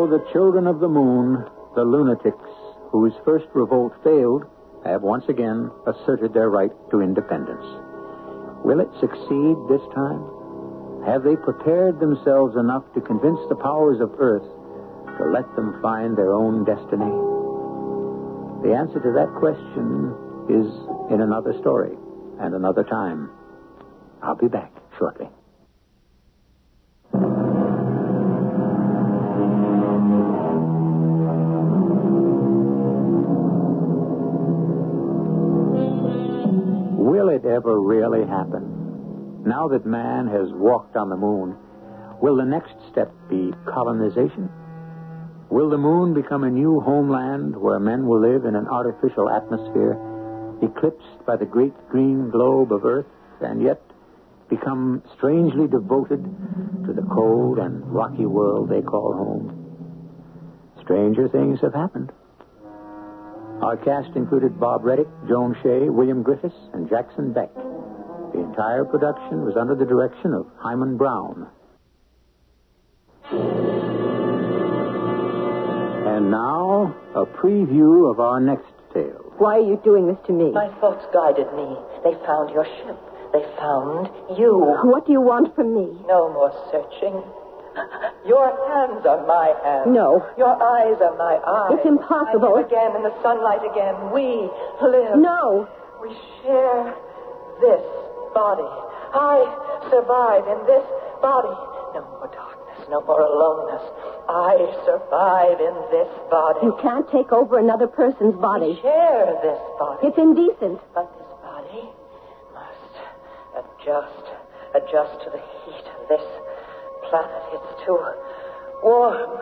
so the children of the moon, the lunatics, whose first revolt failed, have once again asserted their right to independence. Will it succeed this time? Have they prepared themselves enough to convince the powers of Earth to let them find their own destiny? The answer to that question is in another story and another time. I'll be back shortly. Will it ever really happen? Now that man has walked on the moon, will the next step be colonization? Will the moon become a new homeland where men will live in an artificial atmosphere, eclipsed by the great green globe of Earth, and yet become strangely devoted to the cold and rocky world they call home? Stranger things have happened. Our cast included Bob Reddick, Joan Shea, William Griffiths, and Jackson Beck. The entire production was under the direction of Hyman Brown. And now, a preview of our next tale. Why are you doing this to me? My thoughts guided me. They found your ship. They found you. What do you want from me? No more searching. Your hands are my hands. No. Your eyes are my eyes. It's impossible. I live again in the sunlight again. We live. No. We share this body. I survive in this body. No more darkness, no more aloneness. I survive in this body. You can't take over another person's body. We share this body. It's indecent. But this body must adjust to the heat of this planet. It's too warm.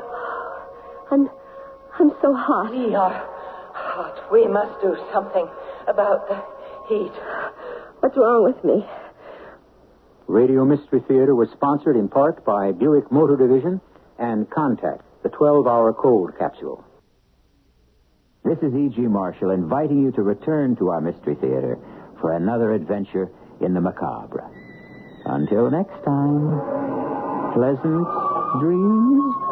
I'm so hot. We are hot. We must do something about the heat. What's wrong with me? Radio Mystery Theater was sponsored in part by Buick Motor Division and Contact, the 12-hour cold capsule. This is E.G. Marshall inviting you to return to our Mystery Theater for another adventure in the macabre. Until next time, pleasant dreams.